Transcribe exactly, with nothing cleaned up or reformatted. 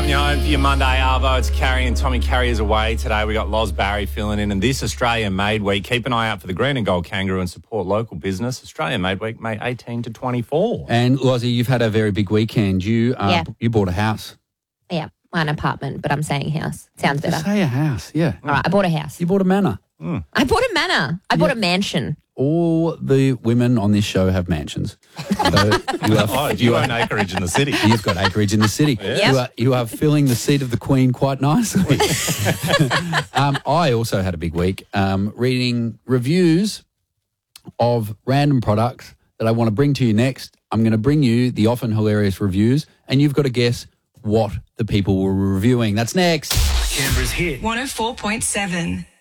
Dropping you home for your Monday Arvo. It's Carrie and Tommy. Carrie is away today. We got Loz Barry filling in. And this Australia Made Week, keep an eye out for the green and gold kangaroo and support local business. Australia Made Week, May eighteenth to twenty-four. And Lozzie, you've had a very big weekend. You uh, Yeah. you bought a house. Yeah, an apartment, but I'm saying house. Sounds better. Say a house, yeah. All right, I bought a house. You bought a manor. I bought a manor. I bought a mansion. All the women on this show have mansions. So you have, Oh, you own acreage in the city. You've got acreage in the city. Yep. You, are, you are filling the seat of the Queen quite nicely. um, I also had a big week um, reading reviews of random products that I want to bring to you next. I'm going to bring you the often hilarious reviews, and you've got to guess what the people were reviewing. That's next. Canberra's hit. one oh four point seven.